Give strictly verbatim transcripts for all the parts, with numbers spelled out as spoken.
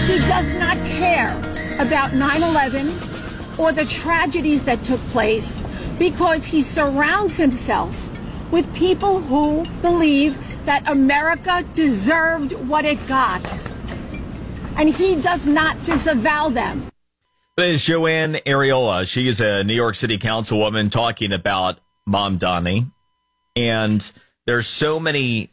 He does not care about nine eleven or the tragedies that took place because he surrounds himself with people who believe that America deserved what it got. And he does not disavow them. That is Joanne Ariola. She is a New York City councilwoman talking about Mamdani. And there's so many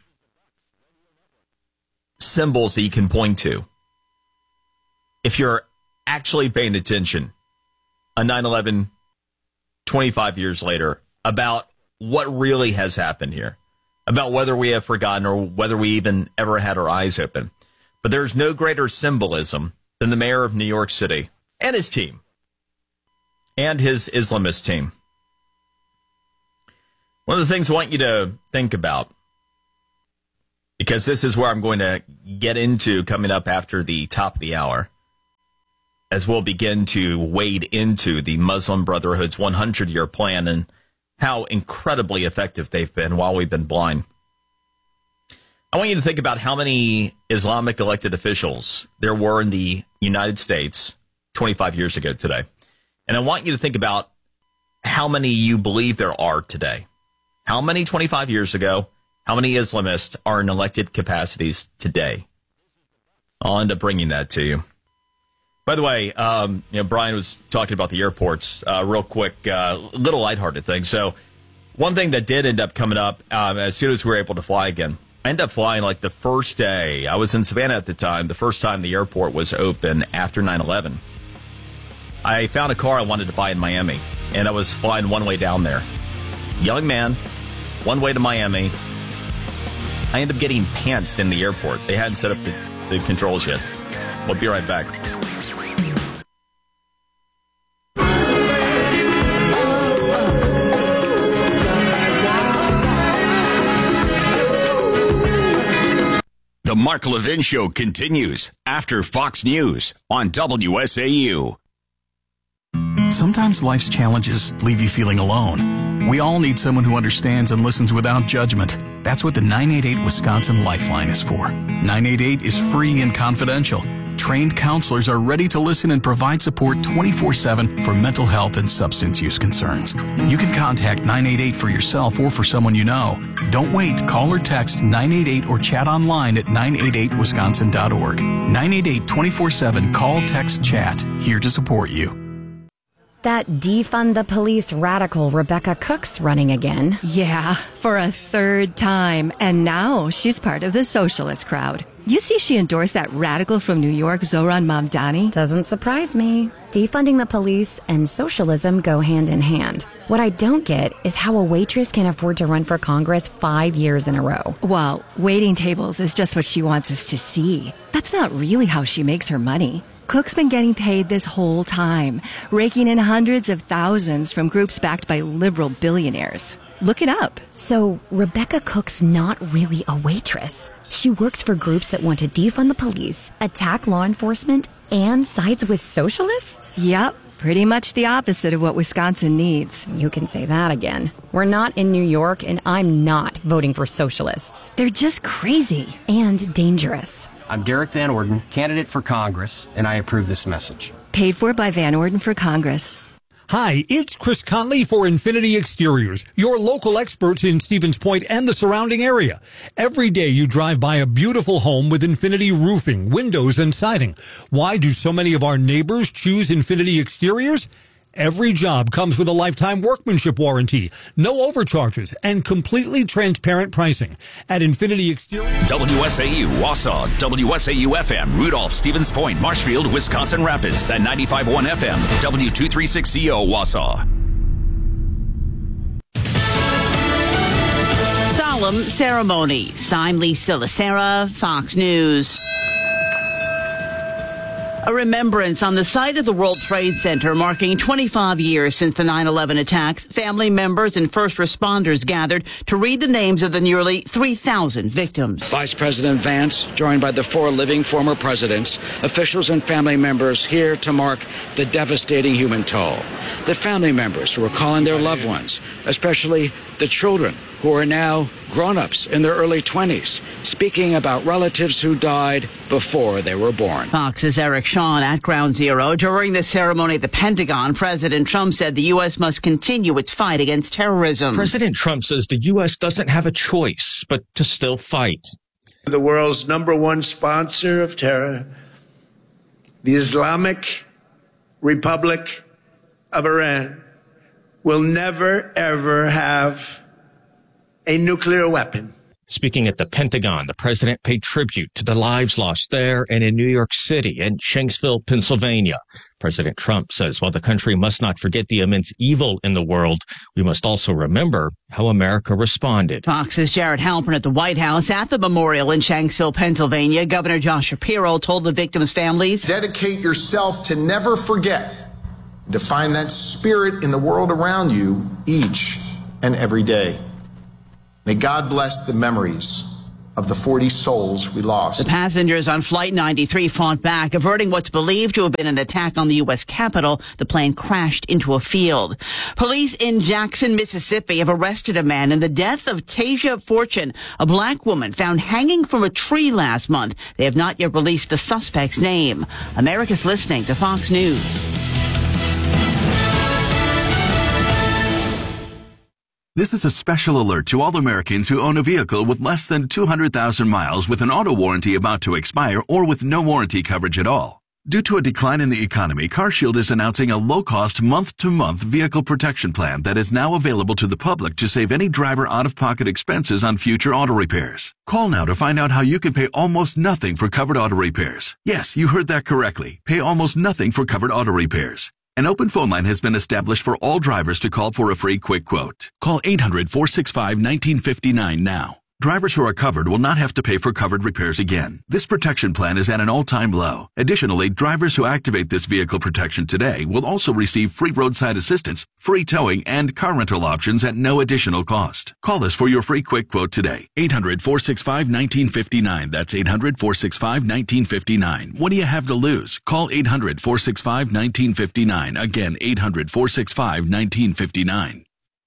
symbols that you can point to if you're actually paying attention on nine eleven, twenty-five years later, about what really has happened here, about whether we have forgotten or whether we even ever had our eyes open. But there's no greater symbolism than the mayor of New York City and his team and his Islamist team. One of the things I want you to think about, because this is where I'm going to get into coming up after the top of the hour, as we'll begin to wade into the Muslim Brotherhood's hundred-year plan and how incredibly effective they've been while we've been blind. I want you to think about how many Islamic elected officials there were in the United States twenty-five years ago today. And I want you to think about how many you believe there are today. How many twenty-five years ago, how many Islamists are in elected capacities today? I'll end up bringing that to you. By the way, um, you know, Brian was talking about the airports. Uh, real quick, uh, little lighthearted thing. So one thing that did end up coming up um, as soon as we were able to fly again, I ended up flying like the first day. I was in Savannah at the time, the first time the airport was open after nine eleven. I found a car I wanted to buy in Miami, and I was flying one way down there. Young man, one way to Miami. I ended up getting pantsed in the airport. They hadn't set up the, the controls yet. We'll be right back. The Mark Levin Show continues after Fox News on W S A U. Sometimes life's challenges leave you feeling alone. We all need someone who understands and listens without judgment. That's what the nine eight eight Wisconsin Lifeline is for. nine eight eight is free and confidential. Trained counselors are ready to listen and provide support twenty-four seven for mental health and substance use concerns. You can contact nine eight eight for yourself or for someone you know. Don't wait. Call or text nine eight eight or chat online at nine eight eight wisconsin dot org. nine eight eight twenty-four seven call, text, chat. Here to support you. That defund the police radical Rebecca Cook's running again. Yeah, for a third time. And now she's part of the socialist crowd. You see she endorsed that radical from New York, Zohran Mamdani? Doesn't surprise me. Defunding the police and socialism go hand in hand. What I don't get is how a waitress can afford to run for Congress five years in a row. Well, waiting tables is just what she wants us to see. That's not really how she makes her money. Cook's been getting paid this whole time, raking in hundreds of thousands from groups backed by liberal billionaires. Look it up. So Rebecca Cook's not really a waitress. She works for groups that want to defund the police, attack law enforcement, and sides with socialists? Yep, pretty much the opposite of what Wisconsin needs. You can say that again. We're not in New York, and I'm not voting for socialists. They're just crazy. And dangerous. I'm Derek Van Orden, candidate for Congress, and I approve this message. Paid for by Van Orden for Congress. Hi, it's Chris Conley for Infinity Exteriors, your local experts in Stevens Point and the surrounding area. Every day you drive by a beautiful home with Infinity roofing, windows, and siding. Why do so many of our neighbors choose Infinity Exteriors? Every job comes with a lifetime workmanship warranty, no overcharges, and completely transparent pricing. At Infinity Exterior... W S A U, Wausau, W S A U F M, Rudolph, Stevens Point, Marshfield, Wisconsin Rapids, at ninety-five point one F M, W two thirty-six C O, Wausau. Solemn ceremony. I'm Lisa Lacera, Fox News. A remembrance on the site of the World Trade Center marking twenty-five years since the nine eleven attacks. Family members and first responders gathered to read the names of the nearly three thousand victims. Vice President Vance, joined by the four living former presidents, officials and family members here to mark the devastating human toll. The family members who are calling their loved ones, especially the children who are now grown-ups in their early twenties, speaking about relatives who died before they were born. Fox's Eric Shawn at Ground Zero. During the ceremony at the Pentagon, President Trump said the U S must continue its fight against terrorism. President Trump says the U S doesn't have a choice but to still fight. The world's number one sponsor of terror, the Islamic Republic of Iran, will never, ever have a nuclear weapon. Speaking at the Pentagon, the president paid tribute to the lives lost there and in New York City and Shanksville, Pennsylvania. President Trump says while the country must not forget the immense evil in the world, we must also remember how America responded. Fox's Jared Halpern at the White House at the memorial in Shanksville, Pennsylvania. Governor Josh Shapiro told the victims' families, dedicate yourself to never forget, to find that spirit in the world around you each and every day. May God bless the memories of the forty souls we lost. The passengers on Flight ninety-three fought back, averting what's believed to have been an attack on the U S Capitol. The plane crashed into a field. Police in Jackson, Mississippi have arrested a man in the death of Tasia Fortune, a black woman found hanging from a tree last month. They have not yet released the suspect's name. America's listening to Fox News. This is a special alert to all Americans who own a vehicle with less than two hundred thousand miles with an auto warranty about to expire or with no warranty coverage at all. Due to a decline in the economy, CarShield is announcing a low-cost month-to-month vehicle protection plan that is now available to the public to save any driver out-of-pocket expenses on future auto repairs. Call now to find out how you can pay almost nothing for covered auto repairs. Yes, you heard that correctly. Pay almost nothing for covered auto repairs. An open phone line has been established for all drivers to call for a free quick quote. Call eight hundred, four six five, one nine five nine now. Drivers who are covered will not have to pay for covered repairs again. This protection plan is at an all-time low. Additionally, drivers who activate this vehicle protection today will also receive free roadside assistance, free towing, and car rental options at no additional cost. Call us for your free quick quote today. eight hundred, four six five, one nine five nine. That's eight hundred, four six five, one nine five nine. What do you have to lose? Call eight hundred, four six five, one nine five nine. Again, eight hundred, four six five, one nine five nine.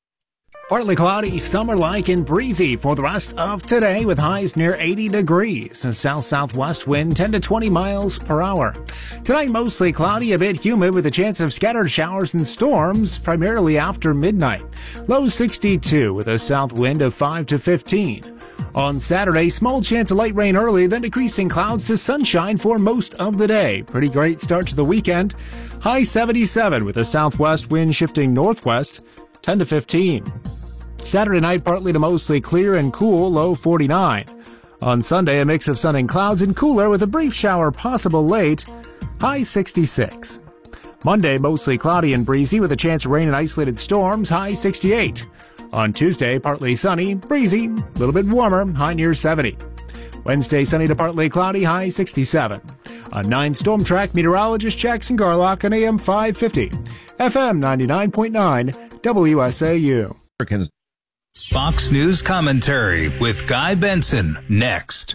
Partly cloudy, summer-like and breezy for the rest of today with highs near eighty degrees. A south-southwest wind ten to twenty miles per hour. Tonight mostly cloudy, a bit humid with a chance of scattered showers and storms, primarily after midnight. Low sixty-two with a south wind of five to fifteen. On Saturday, small chance of light rain early, then decreasing clouds to sunshine for most of the day. Pretty great start to the weekend. High seventy-seven with a southwest wind shifting northwest, ten to fifteen. Saturday night, partly to mostly clear and cool, low forty-nine. On Sunday, a mix of sun and clouds and cooler with a brief shower possible late, high sixty-six. Monday, mostly cloudy and breezy with a chance of rain and isolated storms, high sixty-eight. On Tuesday, partly sunny, breezy, a little bit warmer, high near seventy. Wednesday, sunny to partly cloudy, high sixty-seven. On nine Storm Track, meteorologist Jackson Garlock on A M five fifty, F M ninety-nine point nine, W S A U. Fox News Commentary with Guy Benson, next.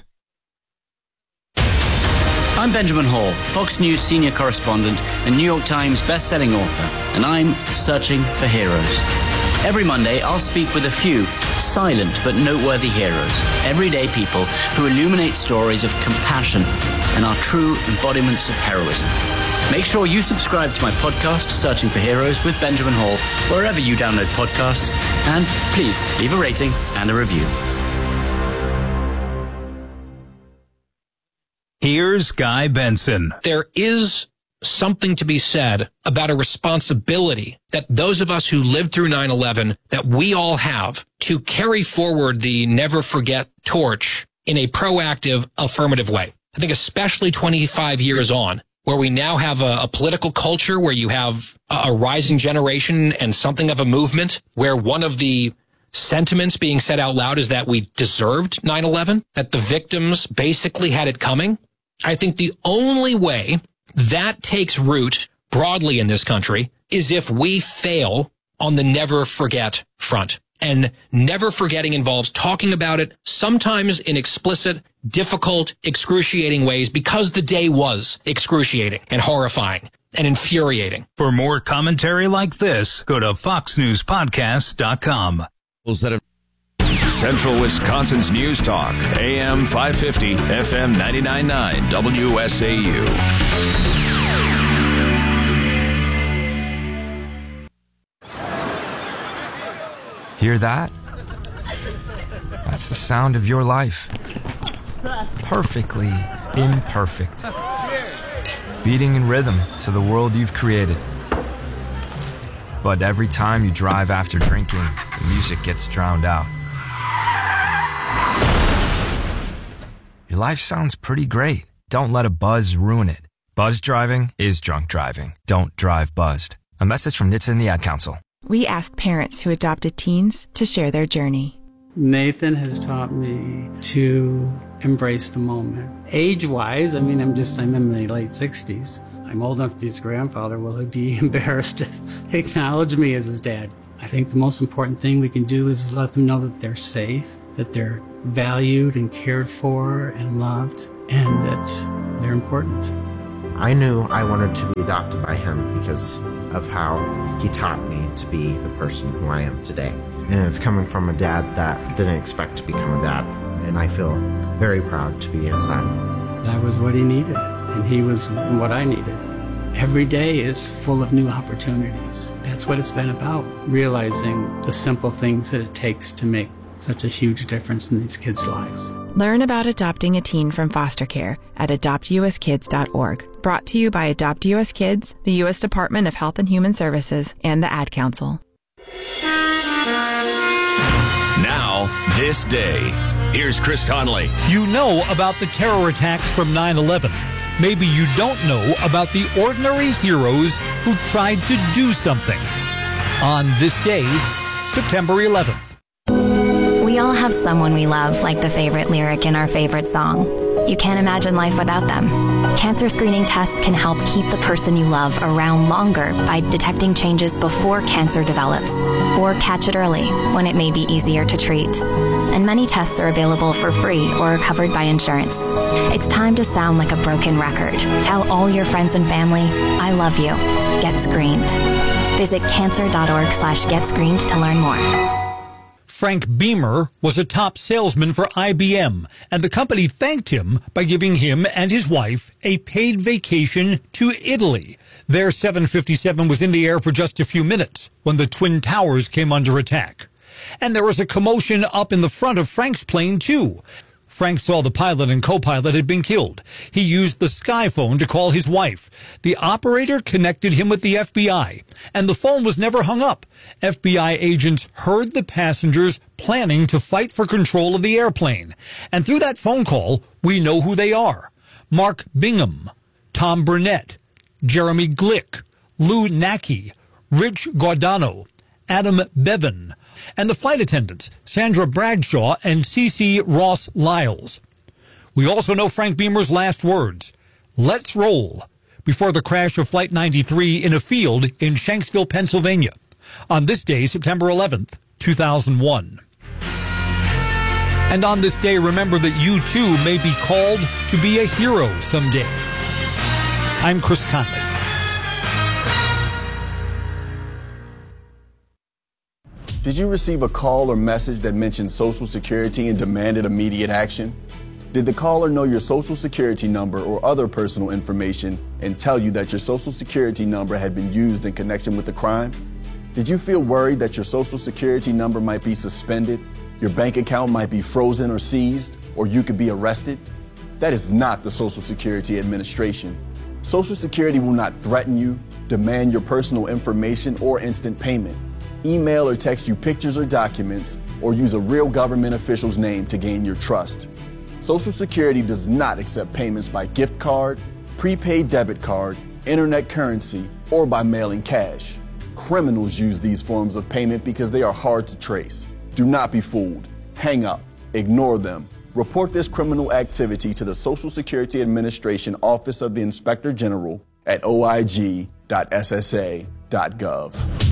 I'm Benjamin Hall, Fox News senior correspondent and New York Times best-selling author, and I'm searching for heroes. Every Monday, I'll speak with a few silent but noteworthy heroes, everyday people who illuminate stories of compassion and are true embodiments of heroism. Make sure you subscribe to my podcast, Searching for Heroes with Benjamin Hall, wherever you download podcasts, and please leave a rating and a review. Here's Guy Benson. There is something to be said about a responsibility that those of us who lived through nine eleven, that we all have to carry forward the never forget torch in a proactive, affirmative way. I think especially twenty-five years on, where we now have a, a political culture where you have a, a rising generation and something of a movement where one of the sentiments being said out loud is that we deserved nine eleven, that the victims basically had it coming. I think the only way that takes root broadly in this country is if we fail on the never forget front. And never forgetting involves talking about it, sometimes in explicit, difficult, excruciating ways, because the day was excruciating and horrifying and infuriating. For more commentary like this, go to fox news podcast dot com. That have Central Wisconsin's News Talk, A M five fifty, F M ninety-nine point nine, W S A U. Hear that? That's the sound of your life. Perfectly imperfect. Beating in rhythm to the world you've created. But every time you drive after drinking, the music gets drowned out. Your life sounds pretty great. Don't let a buzz ruin it. Buzz driving is drunk driving. Don't drive buzzed. A message from N H T S A and the Ad Council. We asked parents who adopted teens to share their journey. Nathan has taught me to embrace the moment. Age-wise, I mean, I'm just, I'm in my late sixties. I'm old enough to be his grandfather. Will he be embarrassed to acknowledge me as his dad? I think the most important thing we can do is let them know that they're safe, that they're valued and cared for and loved, and that they're important. I knew I wanted to be adopted by him because of how he taught me to be the person who I am today. And it's coming from a dad that didn't expect to become a dad. And I feel very proud to be his son. That was what he needed, and he was what I needed. Every day is full of new opportunities. That's what it's been about, realizing the simple things that it takes to make such a huge difference in these kids' lives. Learn about adopting a teen from foster care at adopt u s kids dot org. Brought to you by Adopt U S Kids, the U S Department of Health and Human Services, and the Ad Council. Now, this day. Here's Chris Conley. You know about the terror attacks from nine eleven. Maybe you don't know about the ordinary heroes who tried to do something. On this day, September eleventh. We all have someone we love, like the favorite lyric in our favorite song. You can't imagine life without them. Cancer screening tests can help keep the person you love around longer by detecting changes before cancer develops, or catch it early when it may be easier to treat. And many tests are available for free or are covered by insurance. It's time to sound like a broken record. Tell all your friends and family, I love you. Get screened. Visit cancer dot org slash get screened to learn more. Frank Beamer was a top salesman for I B M, and the company thanked him by giving him and his wife a paid vacation to Italy. Their seven fifty-seven was in the air for just a few minutes when the Twin Towers came under attack. And there was a commotion up in the front of Frank's plane, too. Frank saw the pilot and co-pilot had been killed. He used the Sky phone to call his wife. The operator connected him with the F B I, and the phone was never hung up. F B I agents heard the passengers planning to fight for control of the airplane. And through that phone call, we know who they are. Mark Bingham, Tom Burnett, Jeremy Glick, Lou Nackey, Rich Guardano, Adam Bevan, and the flight attendants, Sandra Bradshaw and C C Ross Lyles. We also know Frank Beamer's last words, "Let's roll," before the crash of Flight ninety-three in a field in Shanksville, Pennsylvania, on this day, September eleventh, two thousand one. And on this day, remember that you too may be called to be a hero someday. I'm Chris Conley. Did you receive a call or message that mentioned Social Security and demanded immediate action? Did the caller know your Social Security number or other personal information and tell you that your Social Security number had been used in connection with the crime? Did you feel worried that your Social Security number might be suspended, your bank account might be frozen or seized, or you could be arrested? That is not the Social Security Administration. Social Security will not threaten you, demand your personal information, or instant payment. Email or text you pictures or documents, or use a real government official's name to gain your trust. Social Security does not accept payments by gift card, prepaid debit card, internet currency, or by mailing cash. Criminals use these forms of payment because they are hard to trace. Do not be fooled. Hang up. Ignore them. Report this criminal activity to the Social Security Administration Office of the Inspector General at o i g dot s s a dot gov.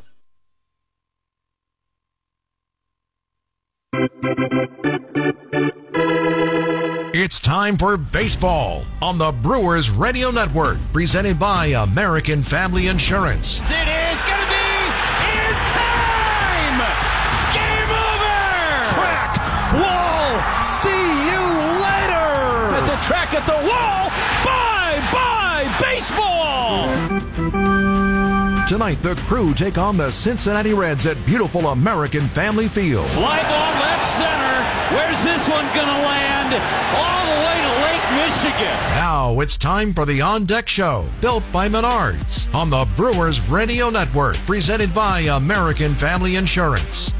It's time for baseball on the Brewers Radio Network, presented by American Family Insurance. It is going to be in time! Game over! Track, Wall, see you later! At the track at the Wall, bye-bye baseball! Tonight, the Crew take on the Cincinnati Reds at beautiful American Family Field. Fly ball left center. Where's this one going to land? All the way to Lake Michigan. Now it's time for the On Deck Show, built by Menards, on the Brewers Radio Network, presented by American Family Insurance.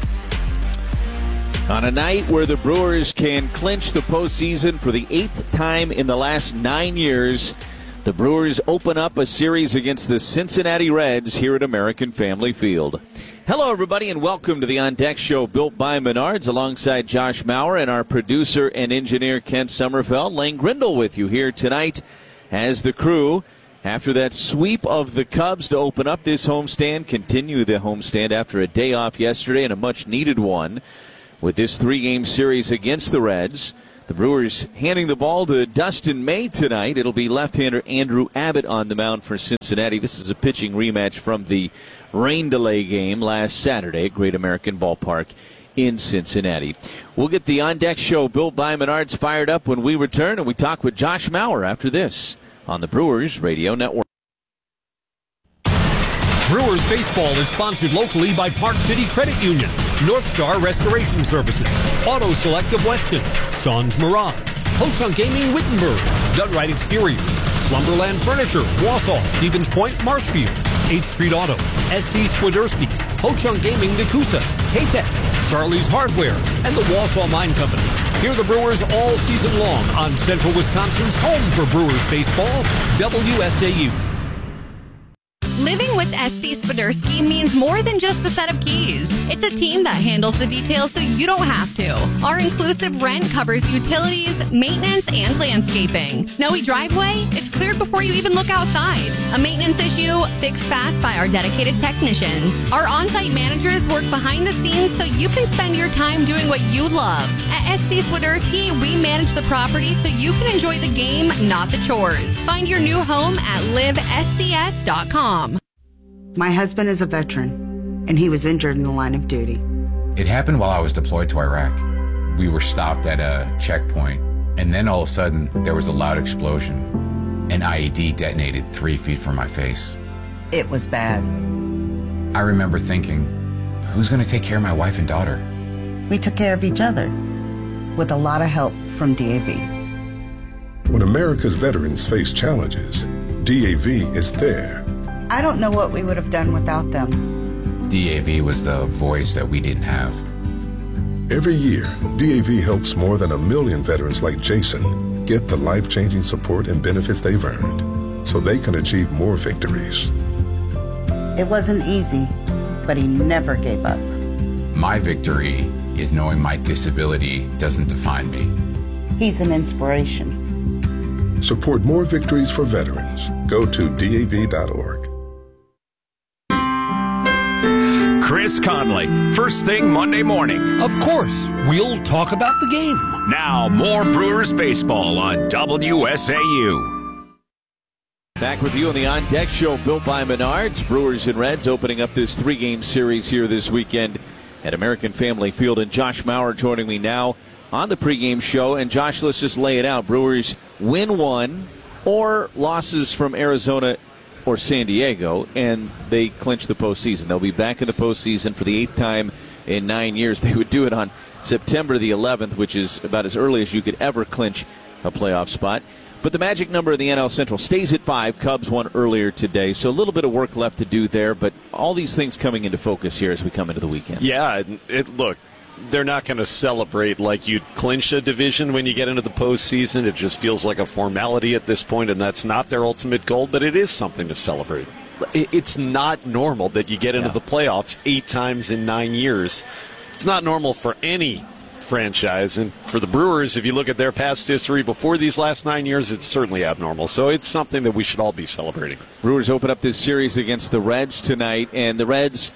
On a night where the Brewers can clinch the postseason for the eighth time in the last nine years, the Brewers open up a series against the Cincinnati Reds here at American Family Field. Hello, everybody, and welcome to the On Deck Show, built by Menards, alongside Josh Maurer and our producer and engineer, Kent Sommerfeld. Lane Grindle with you here tonight as the Crew, after that sweep of the Cubs to open up this homestand, continue the homestand after a day off yesterday and a much-needed one with this three-game series against the Reds. The Brewers handing the ball to Dustin May tonight. It'll be left-hander Andrew Abbott on the mound for Cincinnati. This is a pitching rematch from the rain delay game last Saturday at Great American Ballpark in Cincinnati. We'll get the On Deck Show, built by Menards, fired up when we return, and we talk with Josh Maurer after this on the Brewers Radio Network. Brewers baseball is sponsored locally by Park City Credit Union, North Star Restoration Services, Auto Select of Weston, Sean's Mirage, Ho-Chunk Gaming Wittenberg, Dunright Exteriors, Slumberland Furniture, Wausau, Stevens Point, Marshfield, eighth Street Auto, S C Swiderski, Ho-Chunk Gaming Nakusa, K-Tech, Charlie's Hardware, and the Wausau Mine Company. Hear the Brewers all season long on Central Wisconsin's home for Brewers baseball, W S A U. Living with S C Swiderski means more than just a set of keys. It's a team that handles the details so you don't have to. Our inclusive rent covers utilities, maintenance, and landscaping. Snowy driveway? It's cleared before you even look outside. A maintenance issue? Fixed fast by our dedicated technicians. Our on-site managers work behind the scenes so you can spend your time doing what you love. At S C Swiderski, we manage the property so you can enjoy the game, not the chores. Find your new home at live S C S dot com. My husband is a veteran, and he was injured in the line of duty. It happened while I was deployed to Iraq. We were stopped at a checkpoint, and then all of a sudden, there was a loud explosion. An I E D detonated three feet from my face. It was bad. I remember thinking, who's going to take care of my wife and daughter? We took care of each other, with a lot of help from D A V. When America's veterans face challenges, D A V is there. I don't know what we would have done without them. D A V was the voice that we didn't have. Every year, D A V helps more than a million veterans like Jason get the life-changing support and benefits they've earned so they can achieve more victories. It wasn't easy, but he never gave up. My victory is knowing my disability doesn't define me. He's an inspiration. Support more victories for veterans. Go to D A V dot org. Chris Conley, first thing Monday morning. Of course, we'll talk about the game. Now, more Brewers baseball on W S A U. Back with you on the On Deck Show, built by Menards. Brewers and Reds opening up this three-game series here this weekend at American Family Field. And Josh Maurer joining me now on the pregame show. And Josh, let's just lay it out. Brewers win one or losses from Arizona or San Diego, and they clinch the postseason. They'll be back in the postseason for the eighth time in nine years. They would do it on September the eleventh, which is about as early as you could ever clinch a playoff spot. But the magic number in the N L Central stays at five. Cubs won earlier today, so a little bit of work left to do there, but all these things coming into focus here as we come into the weekend. Yeah, it, look, they're not going to celebrate like you'd clinch a division when you get into the postseason. It just feels like a formality at this point, and that's not their ultimate goal, but it is something to celebrate. It's not normal that you get into yeah. the playoffs eight times in nine years. It's not normal for any franchise, and for the Brewers, if you look at their past history before these last nine years, it's certainly abnormal. So it's something that we should all be celebrating. Brewers open up this series against the Reds tonight, and the Reds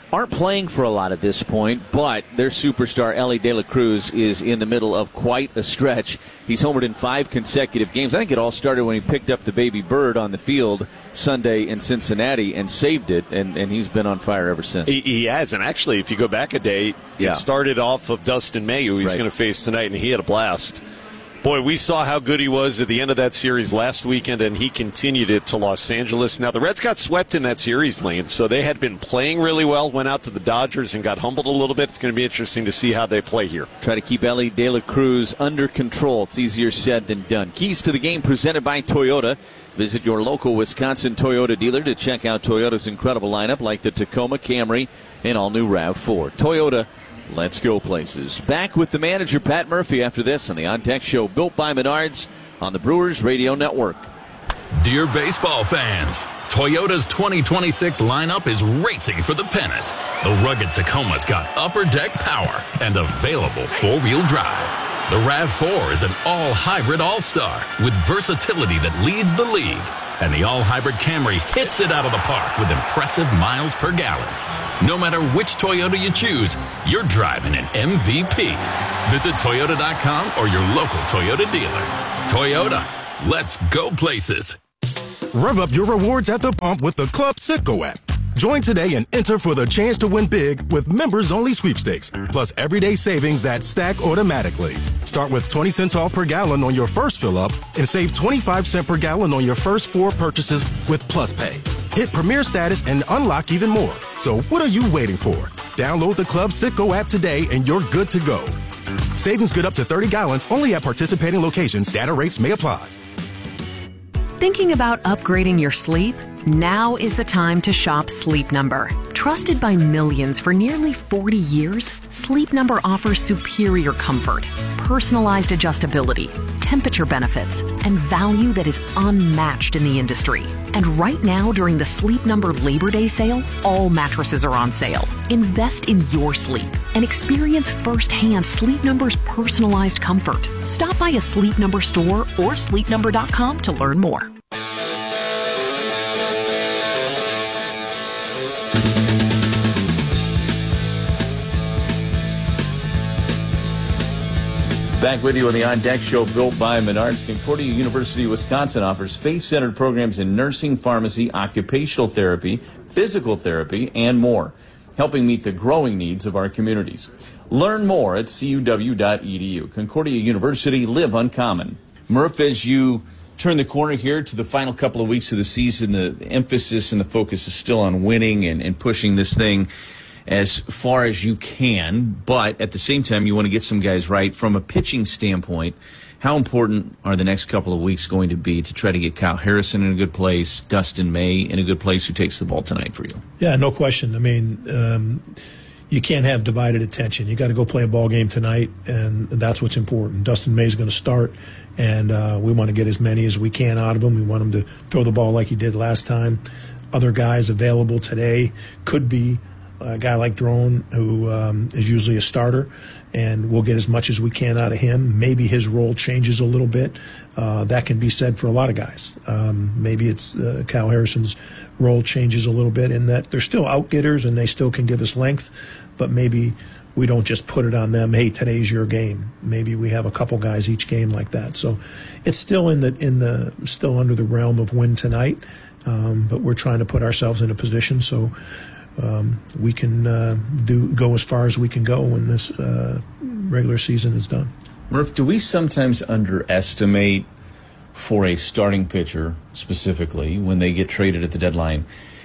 aren't playing for a lot at this point, but their superstar, Elly De La Cruz, is in the middle of quite a stretch. He's homered in five consecutive games. I think it all started when he picked up the baby bird on the field Sunday in Cincinnati and saved it, and, and he's been on fire ever since. He, he has, and actually, if you go back a day, yeah. it started off of Dustin May, who he's right. going to face tonight, and he had a blast. Boy, we saw how good he was at the end of that series last weekend, and he continued it to Los Angeles. Now, the Reds got swept in that series, Lane, so they had been playing really well, went out to the Dodgers and got humbled a little bit. It's going to be interesting to see how they play here. Try to keep Elly De La Cruz under control. It's easier said than done. Keys to the game presented by Toyota. Visit your local Wisconsin Toyota dealer to check out Toyota's incredible lineup like the Tacoma, Camry, and all-new RAV four. Toyota, let's go places. Back with the manager, Pat Murphy, after this on the On Deck Show, built by Menards on the Brewers Radio Network. Dear baseball fans, Toyota's twenty twenty-six lineup is racing for the pennant. The rugged Tacoma's got upper deck power and available four-wheel drive. The RAV four is an all-hybrid all-star with versatility that leads the league. And the all-hybrid Camry hits it out of the park with impressive miles per gallon. No matter which Toyota you choose, you're driving an M V P. Visit Toyota dot com or your local Toyota dealer. Toyota, let's go places. Rev up your rewards at the pump with the Club Citgo app. Join today and enter for the chance to win big with members-only sweepstakes, plus everyday savings that stack automatically. Start with twenty cents off per gallon on your first fill-up and save twenty-five cents per gallon on your first four purchases with Plus Pay. Hit Premier status and unlock even more. So what are you waiting for? Download the Club Citgo app today and you're good to go. Savings good up to thirty gallons only at participating locations. Data rates may apply. Thinking about upgrading your sleep? Now is the time to shop Sleep Number. Trusted by millions for nearly forty years, Sleep Number offers superior comfort, personalized adjustability, temperature benefits, and value that is unmatched in the industry. And right now, during the Sleep Number Labor Day sale, all mattresses are on sale. Invest in your sleep and experience firsthand Sleep Number's personalized comfort. Stop by a Sleep Number store or sleep number dot com to learn more. Back with you on the On Deck Show, built by Menards. Concordia University, Wisconsin offers faith-centered programs in nursing, pharmacy, occupational therapy, physical therapy, and more, helping meet the growing needs of our communities. Learn more at C U W dot E D U. Concordia University, live uncommon. Murph, as you turn the corner here to the final couple of weeks of the season, the, the emphasis and the focus is still on winning and, and pushing this thing as far as you can, but at the same time, you want to get some guys right. From a pitching standpoint, how important are the next couple of weeks going to be to try to get Kyle Harrison in a good place, Dustin May in a good place, who takes the ball tonight for you? Yeah, no question. I mean, um, you can't have divided attention. You got to go play a ball game tonight, and that's what's important. Dustin May is going to start, and uh, we want to get as many as we can out of him. We want him to throw the ball like he did last time. Other guys available today could be a guy like Drone, who um, is usually a starter, and we'll get as much as we can out of him. Maybe his role changes a little bit. Uh, that can be said for a lot of guys. Um, maybe it's uh, Kyle Harrison's role changes a little bit in that they're still outgetters and they still can give us length, but maybe we don't just put it on them, hey, today's your game. Maybe we have a couple guys each game like that. So it's still in the in the still under the realm of win tonight, um, but we're trying to put ourselves in a position so Um, we can uh, do go as far as we can go when this uh, regular season is done. Murph, do we sometimes underestimate, for a starting pitcher specifically, when they get traded at the deadline,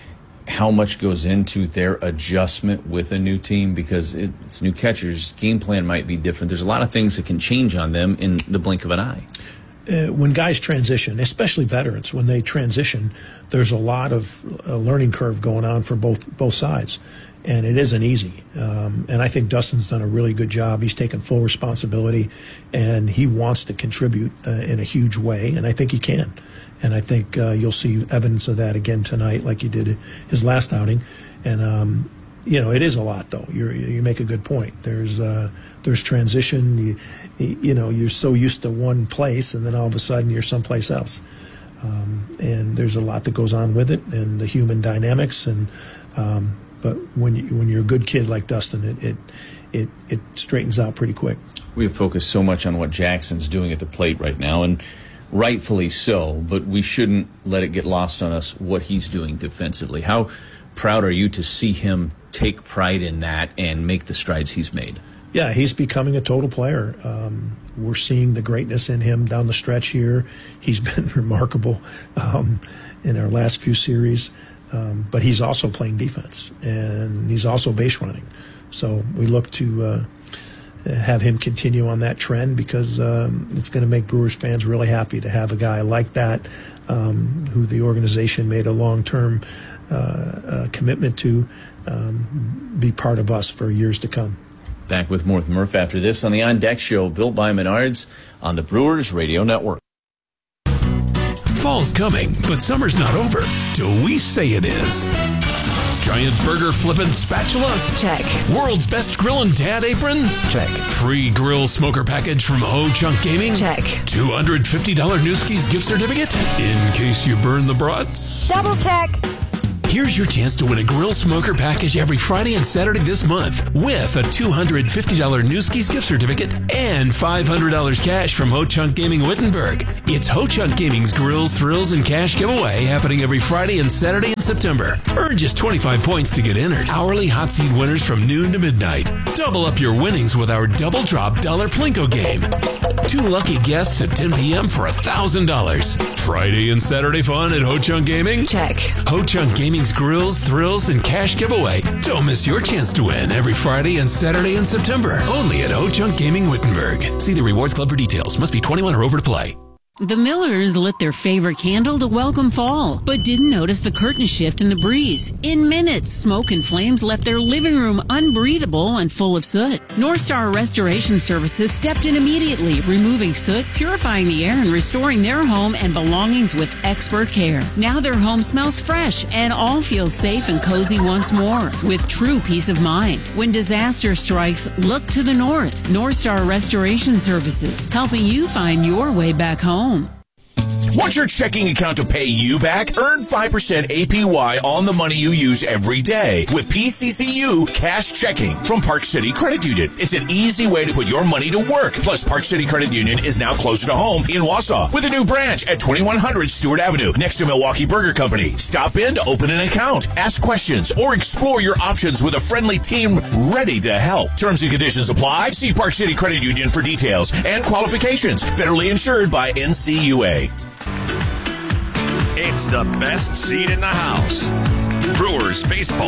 how much goes into their adjustment with a new team? Because it, it's new catchers, game plan might be different. There's a lot of things that can change on them in the blink of an eye. Uh, when guys transition, especially veterans, when they transition, there's a lot of uh, learning curve going on for both both sides, and it isn't easy. Um, and I think Dustin's done a really good job. He's taken full responsibility, and he wants to contribute uh, in a huge way, and I think he can. And I think uh, you'll see evidence of that again tonight, like he did his last outing. And um, you know, it is a lot, though. You're, you make a good point. There's uh, there's transition. You, you know, you're so used to one place, and then all of a sudden you're someplace else. Um, and there's a lot that goes on with it, and the human dynamics. And um, but when you, when you're a good kid like Dustin, it, it it it straightens out pretty quick. We have focused so much on what Jackson's doing at the plate right now, and rightfully so, but we shouldn't let it get lost on us what he's doing defensively. How proud are you to see him take pride in that and make the strides he's made? Yeah, he's becoming a total player. Um, we're seeing the greatness in him down the stretch here. He's been remarkable um, in our last few series, um, but he's also playing defense, and he's also base running. So we look to uh, have him continue on that trend, because um, it's going to make Brewers fans really happy to have a guy like that, um, who the organization made a long-term uh, uh, commitment to, um, be part of us for years to come. Back with more with Murph after this on the On Deck Show, built by Menards on the Brewers Radio Network. Fall's coming, but summer's not over till we say it is. Giant burger flippin' spatula? Check. World's best grillin' dad apron? Check. Free grill smoker package from Ho Chunk Gaming? Check. two hundred fifty dollars Newski's gift certificate? In case you burn the brats? Double check. Here's your chance to win a grill smoker package every Friday and Saturday this month with a two hundred fifty dollars Newski's gift certificate and five hundred dollars cash from Ho Chunk Gaming Wittenberg. It's Ho Chunk Gaming's Grills, Thrills, and Cash giveaway happening every Friday and Saturday in September. Earn just twenty-five points to get entered. Hourly hot seat winners from noon to midnight. Double up your winnings with our Double Drop Dollar Plinko game. Two lucky guests at ten p.m. for one thousand dollars. Friday and Saturday fun at Ho Chunk Gaming? Check. Ho Chunk Gaming's Grills, Thrills, and Cash giveaway. Don't miss your chance to win every Friday and Saturday in September. Only at Ho Chunk Gaming Wittenberg. See the Rewards Club for details. Must be twenty-one or over to play. The Millers lit their favorite candle to welcome fall, but didn't notice the curtain shift in the breeze. In minutes, smoke and flames left their living room unbreathable and full of soot. North Star Restoration Services stepped in immediately, removing soot, purifying the air, and restoring their home and belongings with expert care. Now their home smells fresh, and all feel safe and cozy once more, with true peace of mind. When disaster strikes, look to the north. North Star Restoration Services, helping you find your way back home. Want your checking account to pay you back? Earn five percent A P Y on the money you use every day with P C C U Cash Checking from Park City Credit Union. It's an easy way to put your money to work. Plus, Park City Credit Union is now closer to home in Wausau with a new branch at twenty-one hundred Stewart Avenue next to Milwaukee Burger Company. Stop in to open an account, ask questions, or explore your options with a friendly team ready to help. Terms and conditions apply. See Park City Credit Union for details and qualifications. Federally insured by N C U A. It's the best seat in the house. Brewers baseball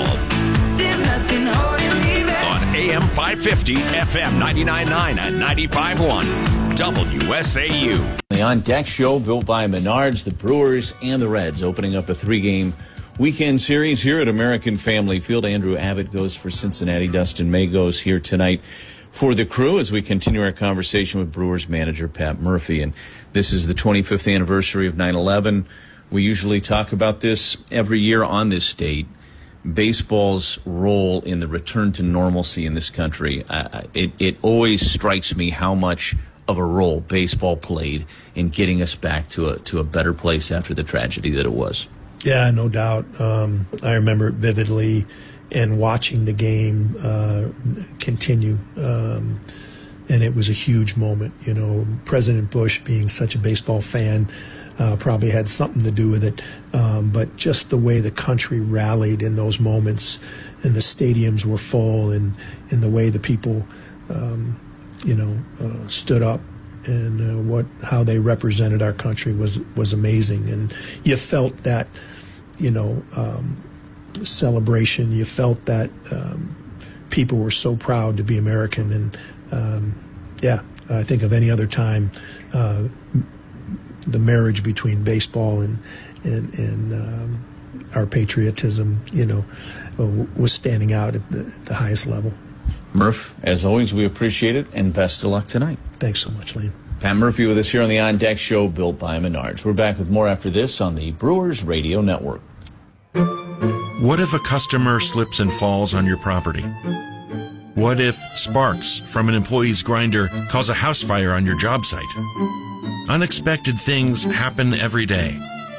on A M five fifty, F M ninety-nine point nine and ninety-five point one W S A U. The On Deck Show, built by Menards, the Brewers and the Reds, opening up a three-game weekend series here at American Family Field. Andrew Abbott goes for Cincinnati. Dustin May goes here tonight for the Crew as we continue our conversation with Brewers manager Pat Murphy. And this is the twenty-fifth anniversary of nine eleven. We usually talk about this every year on this date. Baseball's role in the return to normalcy in this country. Uh, it, it always strikes me how much of a role baseball played in getting us back to a to a better place after the tragedy that it was. Yeah, no doubt. Um, I remember it vividly, and watching the game uh, continue. Um, and it was a huge moment. You know, President Bush, being such a baseball fan, Uh, probably had something to do with it, um, but just the way the country rallied in those moments, and the stadiums were full, and, and the way the people, um, you know, uh, stood up, and uh, what how they represented our country was was amazing, and you felt that, you know, um, celebration. You felt that um, people were so proud to be American, and um, yeah, I think of any other time. Uh, the marriage between baseball and and, and um, our patriotism, you know, was standing out at the, at the highest level. Murph, as always, we appreciate it, and best of luck tonight. Thanks so much, Lane. Pat Murphy with us here on the On Deck Show, built by Menards. We're back with more after this on the Brewers Radio Network. What if a customer slips and falls on your property? What if sparks from an employee's grinder cause a house fire on your job site? Unexpected things happen every day,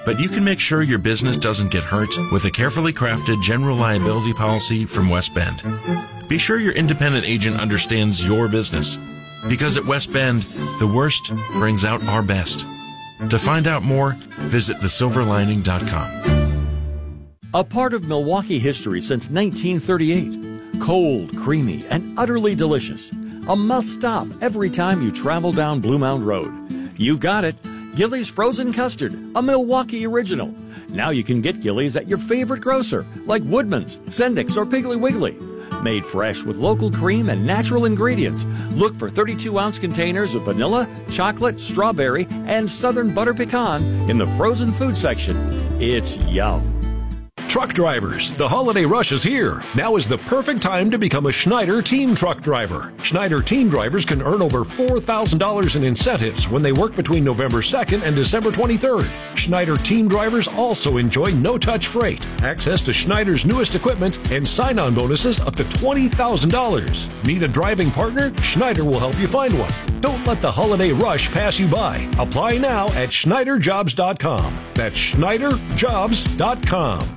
but you can make sure your business doesn't get hurt with a carefully crafted general liability policy from West Bend. Be sure your independent agent understands your business, because at West Bend, the worst brings out our best. To find out more, visit the silver lining dot com. A part of Milwaukee history since nineteen thirty-eight. Cold, creamy, and utterly delicious. A must-stop every time you travel down Blue Mound Road. You've got it. Gillies Frozen Custard, a Milwaukee original. Now you can get Gillies at your favorite grocer, like Woodman's, Sendik's, or Piggly Wiggly. Made fresh with local cream and natural ingredients. Look for thirty-two ounce containers of vanilla, chocolate, strawberry, and southern butter pecan in the frozen food section. It's yum. Truck drivers, the holiday rush is here. Now is the perfect time to become a Schneider Team Truck Driver. Schneider Team Drivers can earn over four thousand dollars in incentives when they work between November second and December twenty-third. Schneider Team Drivers also enjoy no-touch freight, access to Schneider's newest equipment, and sign-on bonuses up to twenty thousand dollars. Need a driving partner? Schneider will help you find one. Don't let the holiday rush pass you by. Apply now at Schneider Jobs dot com. That's Schneider Jobs dot com.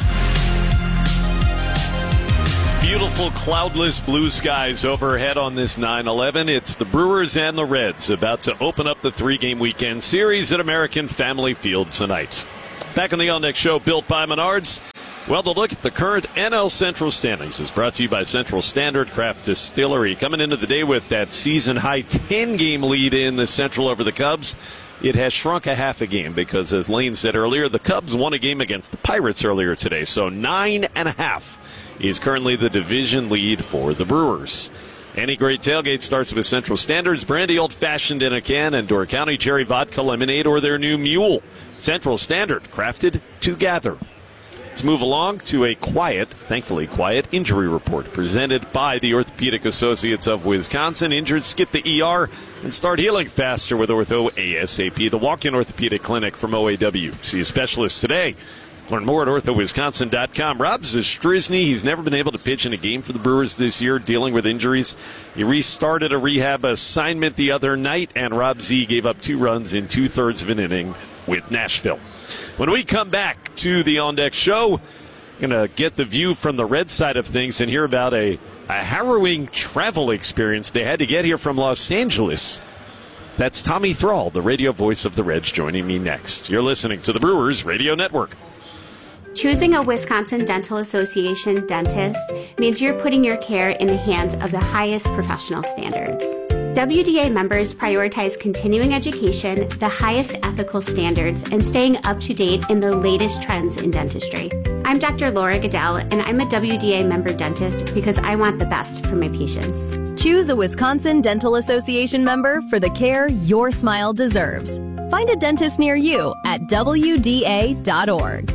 Beautiful cloudless blue skies overhead on this nine eleven. It's the Brewers and the Reds about to open up the three-game weekend series at American Family Field tonight. Back on the On Deck Show, built by Menards. Well, the look at the current N L Central standings is brought to you by Central Standard Craft Distillery. Coming into the day with that season-high ten-game lead in the Central over the Cubs. It has shrunk a half a game because, as Lane said earlier, the Cubs won a game against the Pirates earlier today. So nine and a half is currently the division lead for the Brewers. Any great tailgate starts with Central Standard's brandy old-fashioned in a can and Door County Cherry Vodka Lemonade or their new Mule. Central Standard, crafted to gather. Let's move along to a quiet, thankfully quiet, injury report presented by the Orthopedic Associates of Wisconsin. Injured, skip the E R and start healing faster with Ortho ASAP. The walk-in orthopedic clinic from O A W. See a specialist today. Learn more at ortho wisconsin dot com. Rob Zastryzny, he's never been able to pitch in a game for the Brewers this year, dealing with injuries. He restarted a rehab assignment the other night, and Rob Z gave up two runs in two-thirds of an inning with Nashville. When we come back to the On Deck Show, going to get the view from the Red side of things and hear about a, a harrowing travel experience they had to get here from Los Angeles. That's Tommy Thrall, the radio voice of the Reds, joining me next. You're listening to the Brewers Radio Network. Choosing a Wisconsin Dental Association dentist means you're putting your care in the hands of the highest professional standards. W D A members prioritize continuing education, the highest ethical standards, and staying up to date in the latest trends in dentistry. I'm Doctor Laura Goodell, and I'm a W D A member dentist because I want the best for my patients. Choose a Wisconsin Dental Association member for the care your smile deserves. Find a dentist near you at W D A dot org.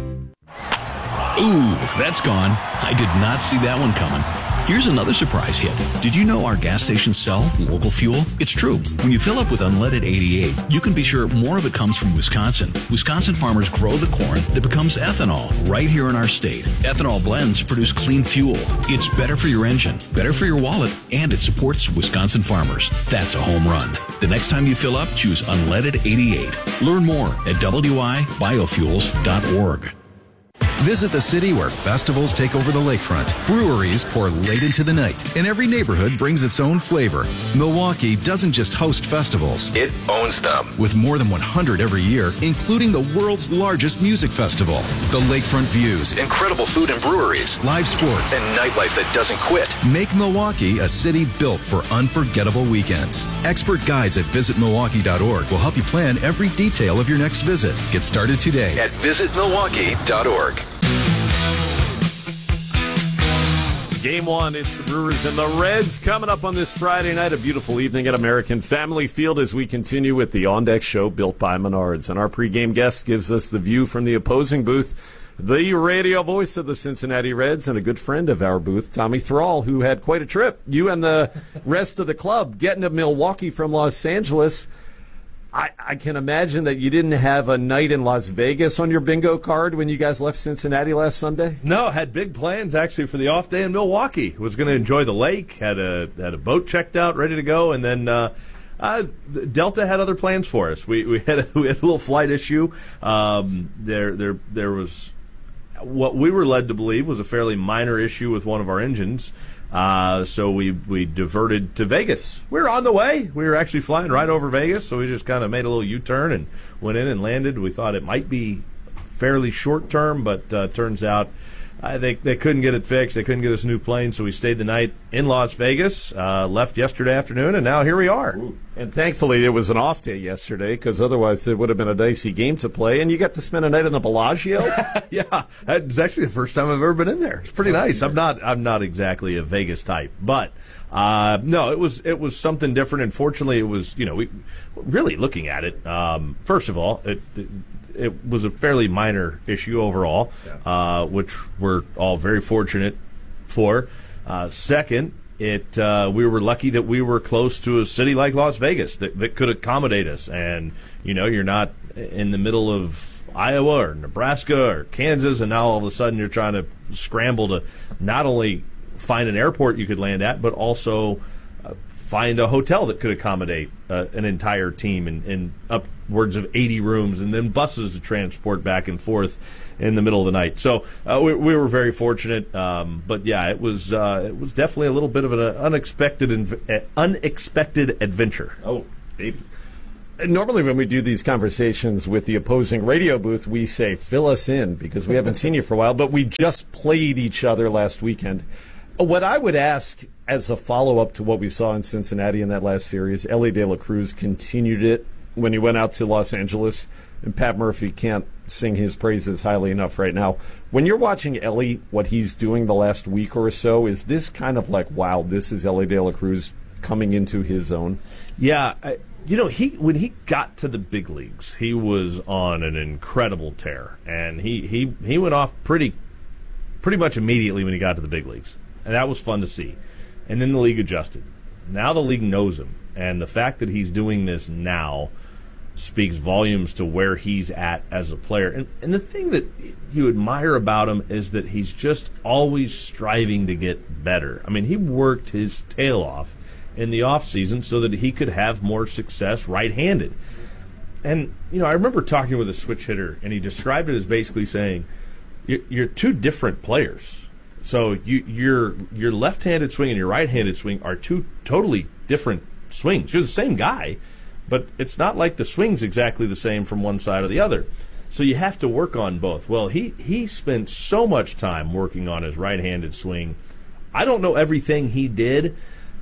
Ooh, that's gone. I did not see that one coming. Here's another surprise hit. Did you know our gas stations sell local fuel? It's true. When you fill up with unleaded eighty-eight, you can be sure more of it comes from Wisconsin. Wisconsin farmers grow the corn that becomes ethanol right here in our state. Ethanol blends produce clean fuel. It's better for your engine, better for your wallet, and it supports Wisconsin farmers. That's a home run. The next time you fill up, choose unleaded eighty-eight. Learn more at w i biofuels dot org. Visit the city where festivals take over the lakefront. Breweries pour late into the night, and every neighborhood brings its own flavor. Milwaukee doesn't just host festivals. It owns them. With more than one hundred every year, including the world's largest music festival. The lakefront views, incredible food and breweries, live sports, and nightlife that doesn't quit. Make Milwaukee a city built for unforgettable weekends. Expert guides at visit milwaukee dot org will help you plan every detail of your next visit. Get started today at visit milwaukee dot org. Game one, it's the Brewers and the Reds coming up on this Friday night. A beautiful evening at American Family Field as we continue with the On Deck Show built by Menards. And our pregame guest gives us the view from the opposing booth, the radio voice of the Cincinnati Reds and a good friend of our booth, Tommy Thrall, who had quite a trip. You and the rest of the club getting to Milwaukee from Los Angeles. I, I can imagine that you didn't have a night in Las Vegas on your bingo card when you guys left Cincinnati last Sunday? No, had big plans actually for the off day in Milwaukee. Was going to enjoy the lake, had a had a boat checked out, ready to go, and then uh, Uh, Delta had other plans for us. We we had a, we had a little flight issue. Um, there there there was what we were led to believe was a fairly minor issue with one of our engines. Uh, so we we diverted to Vegas. We were on the way. We were actually flying right over Vegas. So we just kind of made a little U-turn and went in and landed. We thought it might be fairly short term, but uh, turns out. Uh, they they couldn't get it fixed. They couldn't get us a new plane, so we stayed the night in Las Vegas, uh, left yesterday afternoon, and now here we are. Ooh. And thankfully it was an off day yesterday, because otherwise it would have been a dicey game to play, and you got to spend a night in the Bellagio? Yeah, it's actually the first time I've ever been in there. It's pretty nice. I'm not I'm not exactly a Vegas type, but uh, no, it was it was something different, and fortunately it was, you know, we really looking at it, um, first of all, it, it It was a fairly minor issue overall, uh, which we're all very fortunate for. Uh, second, it uh, we were lucky that we were close to a city like Las Vegas that, that could accommodate us. And, you know, you're not in the middle of Iowa or Nebraska or Kansas, and now all of a sudden you're trying to scramble to not only find an airport you could land at, but also uh, find a hotel that could accommodate uh, an entire team and, and upwards of eighty rooms, and then buses to transport back and forth in the middle of the night. So uh, we, we were very fortunate, um, but yeah, it was uh, it was definitely a little bit of an unexpected inv- unexpected adventure. Oh, baby. Normally when we do these conversations with the opposing radio booth, we say, fill us in, because we haven't seen you for a while, but we just played each other last weekend. What I would ask as a follow-up to what we saw in Cincinnati in that last series, Elly De La Cruz continued it when he went out to Los Angeles, and Pat Murphy can't sing his praises highly enough right now. When you're watching Elly, what he's doing the last week or so, is this kind of like, wow, this is Elly De La Cruz coming into his own? Yeah, I, you know, he when he got to the big leagues, he was on an incredible tear, and he, he, he went off pretty pretty much immediately when he got to the big leagues, and that was fun to see. And then the league adjusted. Now the league knows him, and the fact that he's doing this now speaks volumes to where he's at as a player. And, and the thing that you admire about him is that he's just always striving to get better. I mean, he worked his tail off in the offseason so that he could have more success right-handed. And, you know, I remember talking with a switch hitter, and he described it as basically saying, you're, you're two different players. So you, your your left-handed swing and your right-handed swing are two totally different swings. You're the same guy, but it's not like the swing's exactly the same from one side or the other. So you have to work on both. Well, he, he spent so much time working on his right-handed swing. I don't know everything he did,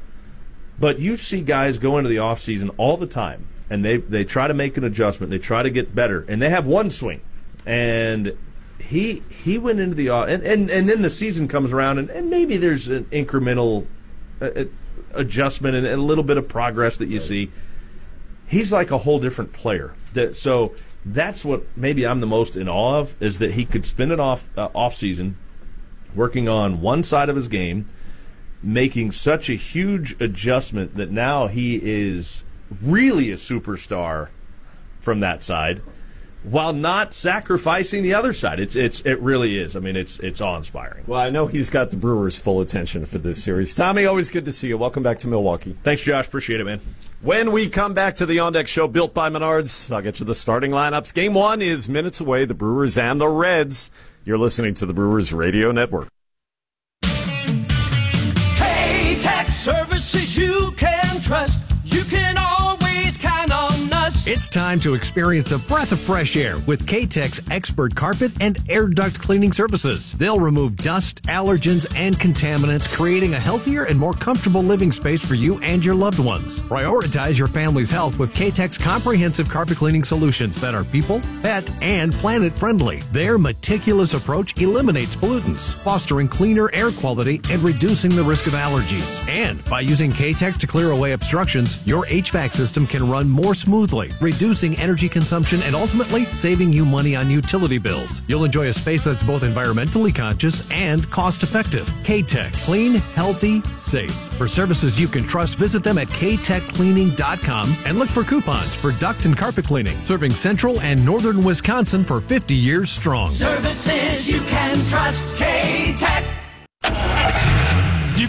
but you see guys go into the offseason all the time, and they, they try to make an adjustment. They try to get better, and they have one swing. And He he went into the and, and and then the season comes around, and, and maybe there's an incremental uh, adjustment and a little bit of progress that you see. He's like a whole different player. That so that's what maybe I'm the most in awe of, is that he could spend an off uh, off season working on one side of his game, making such a huge adjustment that now he is really a superstar from that side, while not sacrificing the other side. It's it's it really is. I mean, it's it's awe-inspiring. Well, I know he's got the Brewers' full attention for this series. Tommy, always good to see you. Welcome back to Milwaukee. Thanks, Josh. Appreciate it, man. When we come back to the On Deck Show, built by Menards, I'll get you the starting lineups. Game one is minutes away. The Brewers and the Reds. You're listening to the Brewers Radio Network. K-Tech services you can trust. You can always count on us. It's time to experience a breath of fresh air with K-Tech's expert carpet and air duct cleaning services. They'll remove dust, allergens, and contaminants, creating a healthier and more comfortable living space for you and your loved ones. Prioritize your family's health with K-Tech's comprehensive carpet cleaning solutions that are people, pet, and planet friendly. Their meticulous approach eliminates pollutants, fostering cleaner air quality and reducing the risk of allergies. And by using K-Tech to clear away obstructions, your H V A C system can run more smoothly, reducing energy consumption and ultimately saving you money on utility bills. You'll enjoy a space that's both environmentally conscious and cost-effective. K-Tech. Clean, healthy, safe. For services you can trust, visit them at k tech cleaning dot com and look for coupons for duct and carpet cleaning. Serving central and northern Wisconsin for fifty years strong. Services you can trust. K-Tech. You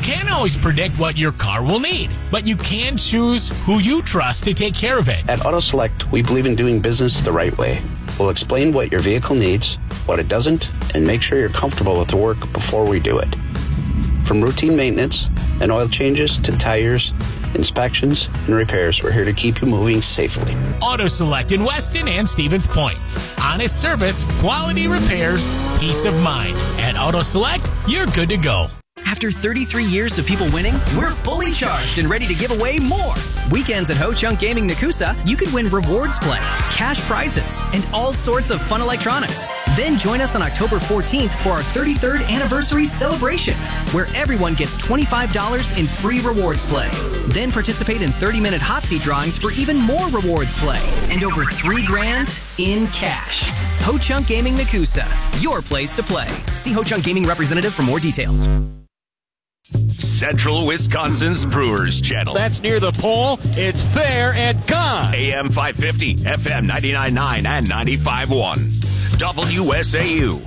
can't always predict what your car will need, but you can choose who you trust to take care of it. At AutoSelect, we believe in doing business the right way. We'll explain what your vehicle needs, what it doesn't, and make sure you're comfortable with the work before we do it. From routine maintenance and oil changes to tires, inspections, and repairs, we're here to keep you moving safely. AutoSelect in Weston and Stevens Point. Honest service, quality repairs, peace of mind. At AutoSelect, you're good to go. After thirty-three years of people winning, we're fully charged and ready to give away more. Weekends at Ho Chunk Gaming Nakusa, you can win rewards play, cash prizes, and all sorts of fun electronics. Then join us on October fourteenth for our thirty-third anniversary celebration, where everyone gets twenty-five dollars in free rewards play. Then participate in thirty-minute hot seat drawings for even more rewards play and over three grand in cash. Ho Chunk Gaming Nakusa, your place to play. See Ho Chunk Gaming representative for more details. Central Wisconsin's Brewers Channel. That's near the pole. It's fair and gone. A M five fifty, F M ninety-nine point nine and ninety-five point one. W S A U.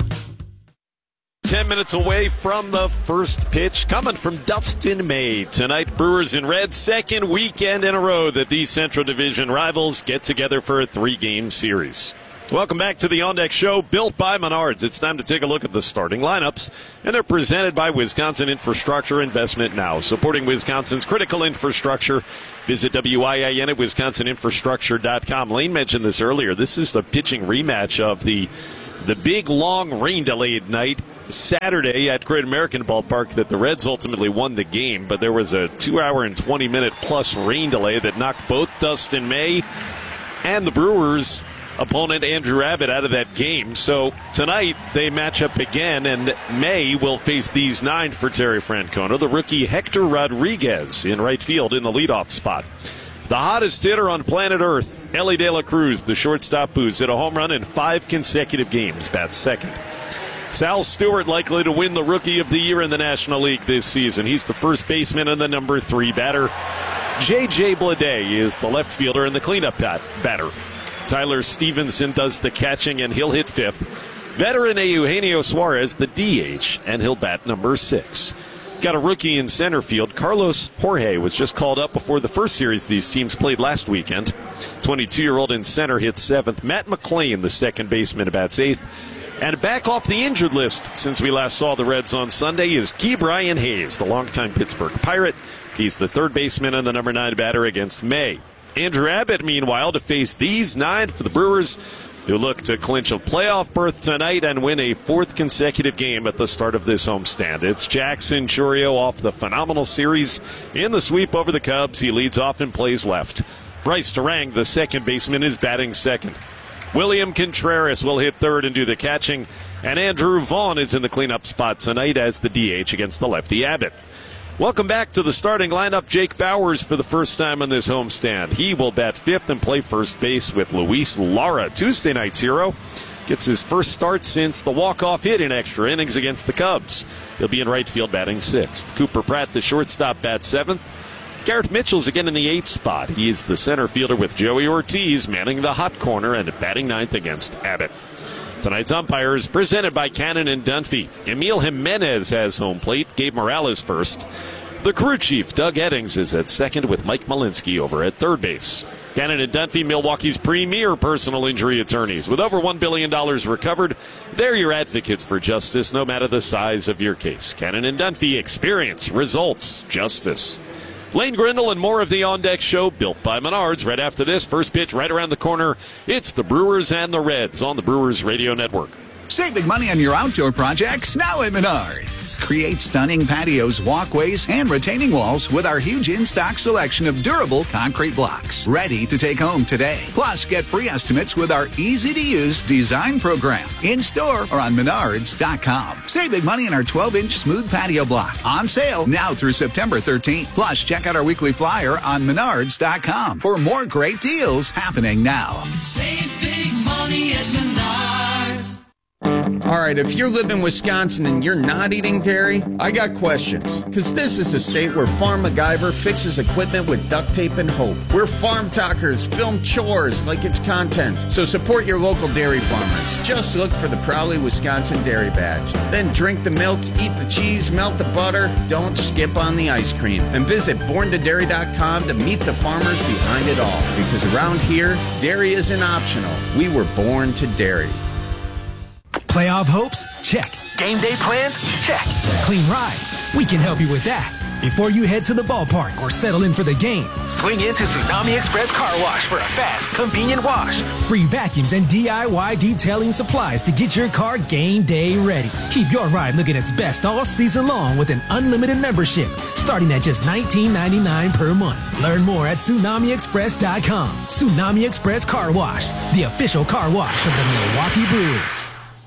Ten minutes away from the first pitch, coming from Dustin May. Tonight, Brewers and Reds, second weekend in a row that these Central Division rivals get together for a three-game series. Welcome back to the On Deck Show, built by Menards. It's time to take a look at the starting lineups, and they're presented by Wisconsin Infrastructure Investment Now, supporting Wisconsin's critical infrastructure. Visit W I I N at wisconsin infrastructure dot com. Lane mentioned this earlier. This is the pitching rematch of the the big, long, rain-delayed night Saturday at Great American Ballpark that the Reds ultimately won the game, but there was a two-hour and twenty-minute plus rain delay that knocked both Dustin May and the Brewers' opponent Andrew Abbott out of that game. So tonight they match up again, and May will face these nine for Terry Francona. The rookie Hector Rodriguez in right field in the leadoff spot. The hottest hitter on planet Earth, Ellie De La Cruz, the shortstop who's hit a home run in five consecutive games, bats second. Sal Stewart likely to win the Rookie of the Year in the National League this season. He's the first baseman and the number three batter. J J Bleday is the left fielder and the cleanup bat- batter. Tyler Stevenson does the catching, and he'll hit fifth. Veteran Eugenio Suarez, the D H, and he'll bat number six. Got a rookie in center field. Carlos Jorge was just called up before the first series these teams played last weekend. twenty-two-year-old in center hits seventh. Matt McLean, the second baseman, bats eighth. And back off the injured list since we last saw the Reds on Sunday is Ke'Bryan Hayes, the longtime Pittsburgh Pirate. He's the third baseman and the number nine batter against May. Andrew Abbott, meanwhile, to face these nine for the Brewers, who look to clinch a playoff berth tonight and win a fourth consecutive game at the start of this homestand. It's Jackson Chourio off the phenomenal series in the sweep over the Cubs. He leads off and plays left. Bryce Turang, the second baseman, is batting second. William Contreras will hit third and do the catching, and Andrew Vaughn is in the cleanup spot tonight as the D H against the lefty Abbott. Welcome back to the starting lineup. Jake Bowers for the first time on this homestand. He will bat fifth and play first base with Luis Lara. Tuesday night's hero gets his first start since the walk-off hit in extra innings against the Cubs. He'll be in right field batting sixth. Cooper Pratt, the shortstop, bats seventh. Garrett Mitchell's again in the eighth spot. He is the center fielder with Joey Ortiz manning the hot corner and batting ninth against Abbott. Tonight's umpires presented by Cannon and Dunphy. Emil Jimenez has home plate. Gabe Morales first. The crew chief, Doug Eddings, is at second with Mike Malinsky over at third base. Cannon and Dunphy, Milwaukee's premier personal injury attorneys. With over one billion dollars recovered, they're your advocates for justice, no matter the size of your case. Cannon and Dunphy, experience, results, justice. Lane Grindle and more of the On Deck Show, built by Menards. Right after this, first pitch right around the corner. It's the Brewers and the Reds on the Brewers Radio Network. Save big money on your outdoor projects now at Menards. Create stunning patios, walkways, and retaining walls with our huge in-stock selection of durable concrete blocks. Ready to take home today. Plus, get free estimates with our easy-to-use design program. In-store or on menards dot com. Save big money on our twelve-inch smooth patio block. On sale now through September thirteenth. Plus, check out our weekly flyer on menards dot com for more great deals happening now. Save big money at Menards. All right, if you live in Wisconsin and you're not eating dairy, I got questions. Because this is a state where Farm MacGyver fixes equipment with duct tape and hope. Where farm talkers film chores like it's content. So support your local dairy farmers. Just look for the Proudly Wisconsin Dairy Badge. Then drink the milk, eat the cheese, melt the butter. Don't skip on the ice cream. And visit born to dairy dot com to meet the farmers behind it all. Because around here, dairy isn't optional. We were born to dairy. Playoff hopes? Check. Game day plans? Check. Clean ride? We can help you with that. Before you head to the ballpark or settle in for the game, swing into Tsunami Express Car Wash for a fast, convenient wash. Free vacuums and D I Y detailing supplies to get your car game day ready. Keep your ride looking its best all season long with an unlimited membership, starting at just nineteen ninety-nine per month. Learn more at tsunami express dot com. Tsunami Express Car Wash, the official car wash of the Milwaukee Brewers.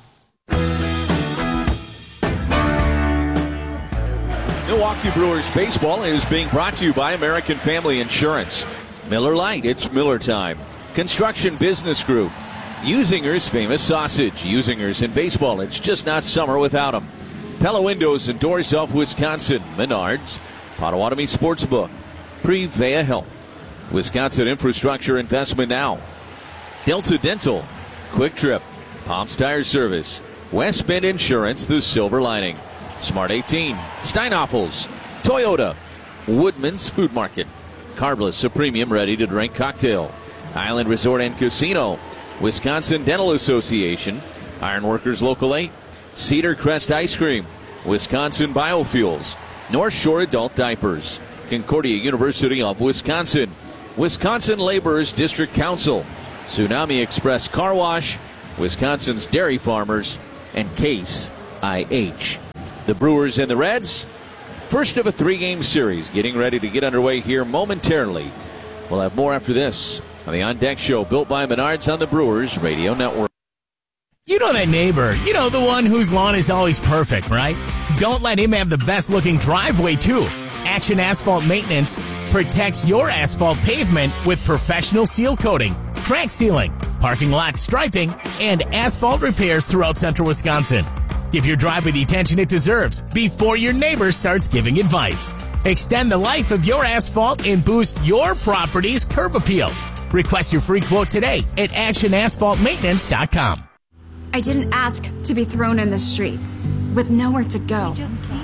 Milwaukee Brewers baseball is being brought to you by American Family Insurance. Miller Lite, it's Miller time. Construction Business Group. Usinger's famous sausage. Usinger's in baseball, it's just not summer without them. Pella Windows and Doors of Wisconsin. Menards. Potawatomi Sportsbook. Prevea Health. Wisconsin Infrastructure Investment Now. Delta Dental. Quick Trip. Palms Tire Service. West Bend Insurance, the silver lining. Smart eighteen, Steinoffels, Toyota, Woodman's Food Market, Carbless, a premium ready-to-drink cocktail, Island Resort and Casino, Wisconsin Dental Association, Ironworkers Local eight, Cedar Crest Ice Cream, Wisconsin Biofuels, North Shore Adult Diapers, Concordia University of Wisconsin, Wisconsin Laborers District Council, Tsunami Express Car Wash, Wisconsin's Dairy Farmers, and Case I H. The Brewers and the Reds, first of a three-game series, getting ready to get underway here momentarily. We'll have more after this on the On Deck Show, built by Menards on the Brewers Radio Network. You know that neighbor, you know the one whose lawn is always perfect, right? Don't let him have the best-looking driveway, too. Action Asphalt Maintenance protects your asphalt pavement with professional seal coating, crack sealing, parking lot striping, and asphalt repairs throughout central Wisconsin. Give your driveway the attention it deserves before your neighbor starts giving advice. Extend the life of your asphalt and boost your property's curb appeal. Request your free quote today at action asphalt maintenance dot com. I didn't ask to be thrown in the streets with nowhere to go.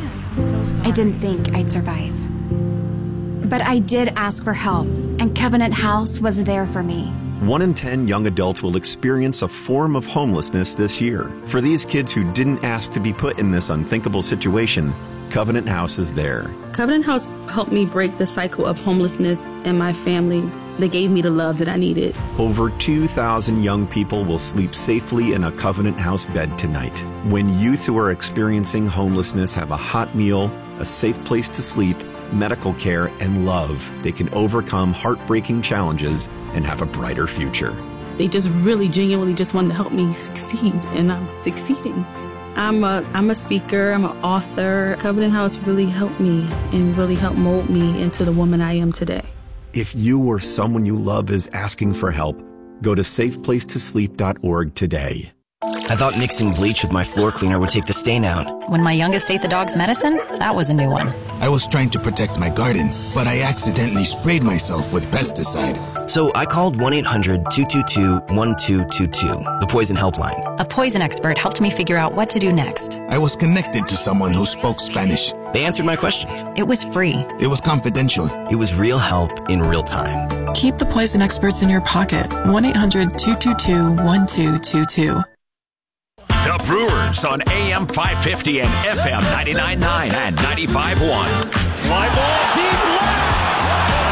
I didn't think I'd survive. But I did ask for help, and Covenant House was there for me. One in ten young adults will experience a form of homelessness this year. For these kids who didn't ask to be put in this unthinkable situation, Covenant House is there. Covenant House helped me break the cycle of homelessness in my family. They gave me the love that I needed. Over two thousand young people will sleep safely in a Covenant House bed tonight. When youth who are experiencing homelessness have a hot meal, a safe place to sleep, medical care, and love, they can overcome heartbreaking challenges and have a brighter future. They just really genuinely just wanted to help me succeed, and I'm succeeding. I'm a, I'm a speaker, I'm an author. Covenant House really helped me and really helped mold me into the woman I am today. If you or someone you love is asking for help, go to safe place to sleep dot org today. I thought mixing bleach with my floor cleaner would take the stain out. When my youngest ate the dog's medicine, that was a new one. I was trying to protect my garden, but I accidentally sprayed myself with pesticide. So I called one eight hundred two two two one two two two, the poison helpline. A poison expert helped me figure out what to do next. I was connected to someone who spoke Spanish. They answered my questions. It was free. It was confidential. It was real help in real time. Keep the poison experts in your pocket. one eight hundred two two two one two two two. The Brewers on A M five fifty and F M ninety-nine point nine and ninety-five point one. Fly ball deep left.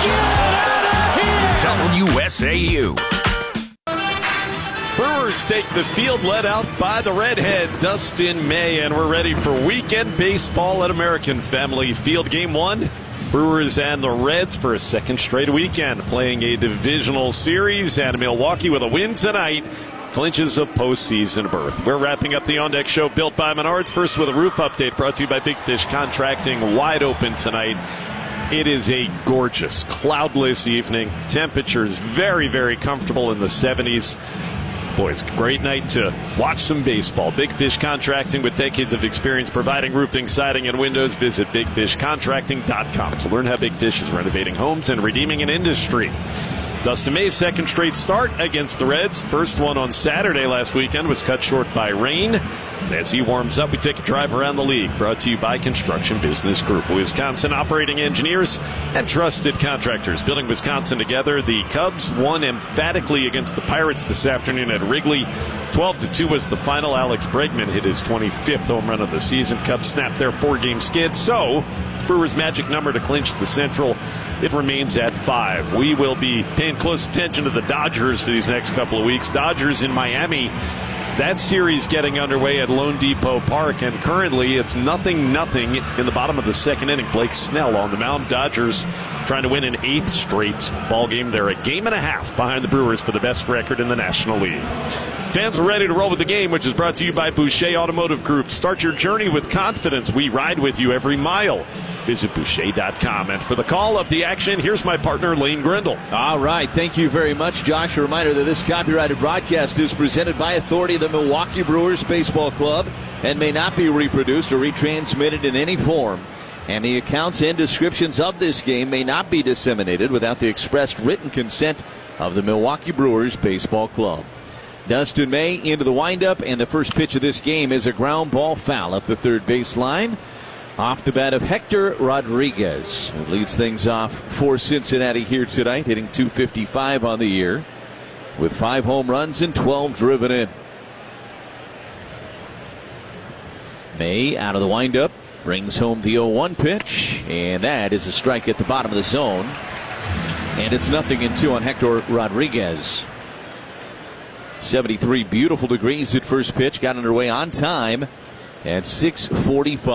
Get out of here. W S A U. Brewers take the field led out by the redhead, Dustin May, and we're ready for weekend baseball at American Family Field. Game one, Brewers and the Reds for a second straight weekend, playing a divisional series, and Milwaukee with a win tonight clinches a postseason berth. We're wrapping up the On Deck Show built by Menards. First with a roof update brought to you by Big Fish Contracting, wide open tonight. It is a gorgeous, cloudless evening. Temperatures very, very comfortable in the seventies. Boy, it's a great night to watch some baseball. Big Fish Contracting, with decades of experience providing roofing, siding, and windows. Visit big fish contracting dot com to learn how Big Fish is renovating homes and redeeming an industry. Dustin May's second straight start against the Reds. First one on Saturday last weekend was cut short by rain. As he warms up, we take a drive around the league. Brought to you by Construction Business Group. Wisconsin operating engineers and trusted contractors. Building Wisconsin together. The Cubs won emphatically against the Pirates this afternoon at Wrigley. twelve to two was the final. Alex Bregman hit his twenty-fifth home run of the season. Cubs snapped their four-game skid. So, Brewers' magic number to clinch the Central, it remains at five. We will be paying close attention to the Dodgers for these next couple of weeks. Dodgers in Miami. That series getting underway at Lone Depot Park, and currently it's nothing nothing in the bottom of the second inning. Blake Snell on the mound. Dodgers trying to win an eighth straight ball game. They're a game and a half behind the Brewers for the best record in the National League. Fans are ready to roll with the game, which is brought to you by Boucher Automotive Group. Start your journey with confidence. We ride with you every mile. Visit Boucher dot com. And for the call of the action, here's my partner, Lane Grindle. All right. Thank you very much, Josh. A reminder that this copyrighted broadcast is presented by authority of the Milwaukee Brewers Baseball Club and may not be reproduced or retransmitted in any form. And the accounts and descriptions of this game may not be disseminated without the expressed written consent of the Milwaukee Brewers Baseball Club. Dustin May into the windup, and the first pitch of this game is a ground ball foul up the third baseline. Off the bat of Hector Rodriguez, who leads things off for Cincinnati here tonight, hitting two fifty-five on the year with five home runs and twelve driven in. May out of the windup, brings home the oh one pitch, and that is a strike at the bottom of the zone. And it's nothing in two on Hector Rodriguez. seventy-three beautiful degrees at first pitch, got underway on time at six forty-five.